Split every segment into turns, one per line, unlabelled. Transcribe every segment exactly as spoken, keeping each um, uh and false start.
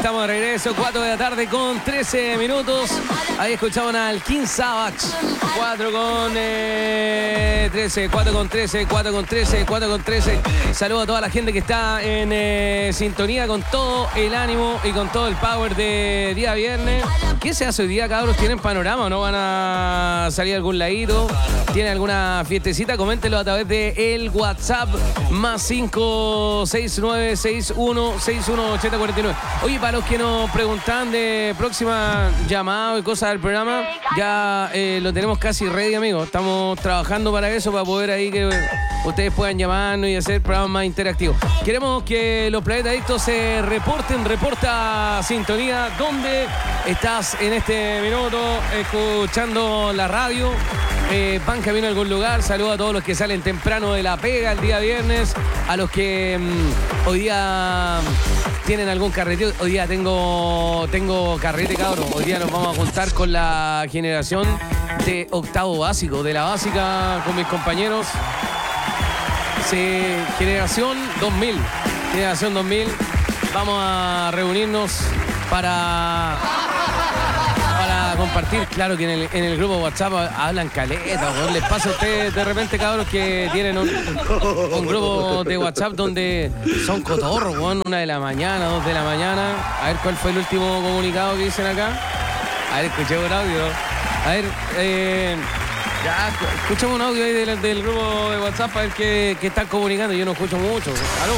estamos de regreso, cuatro de la tarde con trece minutos. Ahí escuchaban al King Savage. cuatro con trece, cuatro con trece, cuatro con trece, cuatro con trece. Saludo a toda la gente que está en eh, sintonía con todo el ánimo y con todo el power de día viernes. ¿Qué se hace hoy día, cabros? ¿Tienen panorama o no van a salir a algún ladito? ¿Tienen alguna fiestecita? Coméntenlo a través de el WhatsApp más cinco seis nueve seis uno seis uno ocho cero cuatro nueve. Oye, para los que nos preguntan de próxima llamada y cosas del programa, ya eh, lo tenemos casi ready, amigos. Estamos trabajando para eso, para poder ahí que ustedes puedan llamarnos y hacer programas más interactivos. Queremos que los Planeta Adictos se reporten, reporta sintonía. ¿Dónde estás en este minuto escuchando la radio? Eh, van camino a algún lugar. Saludo a todos los que salen temprano de la pega el día viernes, a los que mmm, hoy día tienen algún carreteo. Hoy día tengo, tengo carrete, cabrón. Hoy día nos vamos a juntar con la generación de octavo básico, de la básica, con mis compañeros. Sí, generación dos mil. Generación dos mil. Vamos a reunirnos para... para compartir. Claro que en el, en el grupo WhatsApp hablan caleta, ¿no? Les pasa a ustedes de repente, cabros, que tienen un, un grupo de WhatsApp donde son cotorros, ¿no? Una de la mañana, dos de la mañana. A ver cuál fue el último comunicado que dicen acá. A ver, escuché un audio. A ver, eh, ya, escuchamos un audio ahí del, del grupo de WhatsApp a ver qué, qué están comunicando. Yo no escucho mucho. ¿Aló?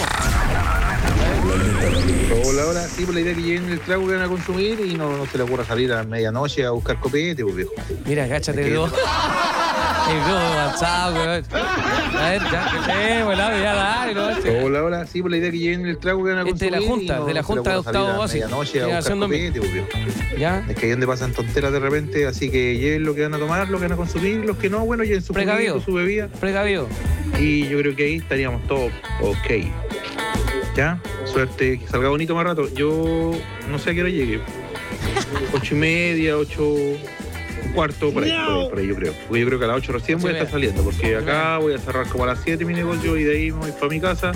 Hola, hola. Sí, por la idea que lleguen el trago que van a consumir y no, no se le ocurra salir a medianoche a buscar copete, pues, viejo.
Mira, cáchate el grupo. El grupo de WhatsApp, weón. A ver, ya, eh, bueno, ya dale, ¿no?
Hola, hola. Sí, por la idea que lleguen el trago que van a consumir.
Este de la Junta,
no,
de la
no
Junta de octavo básico.
Medianoche a buscar copete, pues, viejo.
¿Ya?
Es que ahí donde pasan tonteras de repente, así que lleven lo que van a tomar, lo que van a consumir, los que no, bueno, lleven su comida, su bebida.
Precavido.
Y yo creo que ahí estaríamos todos ok. ¿Ya? Suerte, que salga bonito más rato. Yo no sé a qué hora llegue. Ocho y media, ocho, un cuarto, por ahí, por ahí, por ahí yo creo. Porque yo creo que a las ocho recién voy a estar saliendo, porque acá voy a cerrar como a las siete mi negocio y de ahí me voy para mi casa.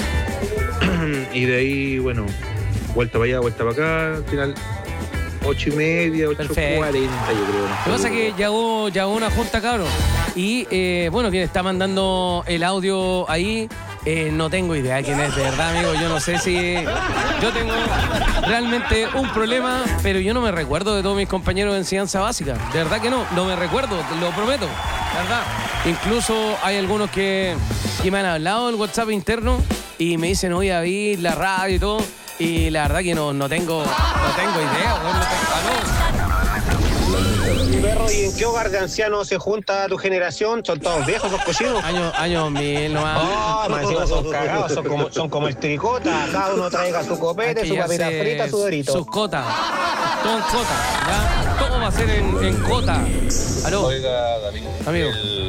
Y de ahí, bueno, vuelta para allá, vuelta para acá, al final ocho y media, ocho cuarenta yo creo.
Lo que pasa es que ya hubo, ya hubo una junta, cabrón. Y eh, bueno, quien está mandando el audio ahí, eh, no tengo idea de quién es, de verdad, amigo. Yo no sé si... Yo tengo realmente un problema, pero yo no me recuerdo de todos mis compañeros de enseñanza básica. De verdad que no, no me recuerdo, lo prometo, de verdad. Incluso hay algunos que, que me han hablado del WhatsApp interno y me dicen, oye, David, la radio y todo. Y la verdad que no, no tengo no tengo idea, no tengo...
Mi perro, ¿y en qué hogar de ancianos se junta tu generación? ¿Son todos viejos, los cochinos?
Años año mil nomás.
Oh, más encima son cagados, son como, son como el tricota. Cada uno traiga su copete, su papita frita, su dorito.
Sus cotas. Todo en cota, ¿ya? Todo va a ser en, en cota. ¿Aló?
Oiga, David.
Amigo.
El...